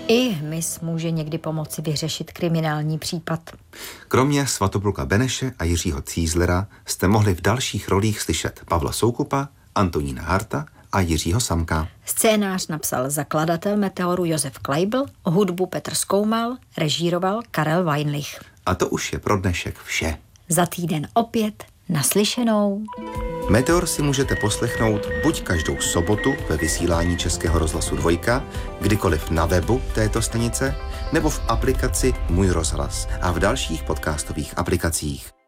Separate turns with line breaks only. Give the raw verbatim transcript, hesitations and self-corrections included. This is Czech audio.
I hmyz může někdy pomoci vyřešit kriminální případ.
Kromě Svatopluka Beneše a Jiřího Cízlera jste mohli v dalších rolích slyšet Pavla Soukupa, Antonína Harta a Jiřího Samka.
Scénář napsal zakladatel Meteoru Josef Kleibl, hudbu Petr Skoumal, režíroval Karel Weinlich.
A to už je pro dnešek vše.
Za týden opět naslyšenou.
Meteor si můžete poslechnout buď každou sobotu ve vysílání Českého rozhlasu Dvojka, kdykoliv na webu této stanice, nebo v aplikaci Můj rozhlas a v dalších podcastových aplikacích.